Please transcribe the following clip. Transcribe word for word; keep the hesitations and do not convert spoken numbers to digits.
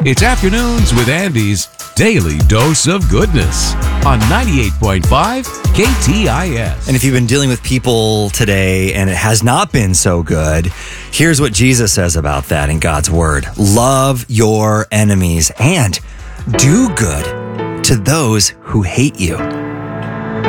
It's Afternoons with Andy's Daily Dose of Goodness on ninety-eight point five K T I S. And if you've been dealing with people today and it has not been so good, here's what Jesus says about that in God's Word. Love your enemies and do good to those who hate you.